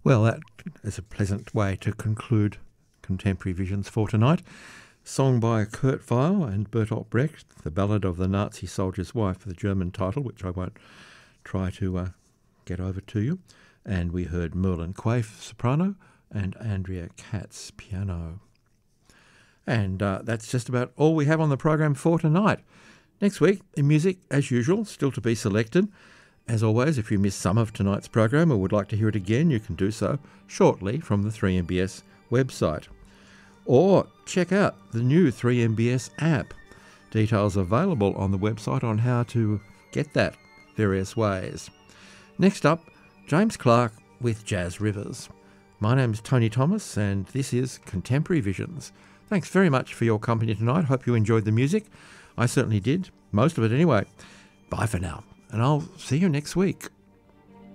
Well, that is a pleasant way to conclude Contemporary Visions for tonight. Song by Kurt Weill and Bertolt Brecht, The Ballad of the Nazi Soldier's Wife, the German title, which I won't try to get over to you. And we heard Merlin Quaife, soprano, and Andrea Katz, piano. And that's just about all we have on the program for tonight. Next week, in music, as usual, still to be selected. As always, if you missed some of tonight's program or would like to hear it again, you can do so shortly from the 3MBS website. Or check out the new 3MBS app. Details available on the website on how to get that various ways. Next up, James Clark with Jazz Rivers. My name's Tony Thomas and this is Contemporary Visions. Thanks very much for your company tonight. Hope you enjoyed the music. I certainly did. Most of it anyway. Bye for now. And I'll see you next week.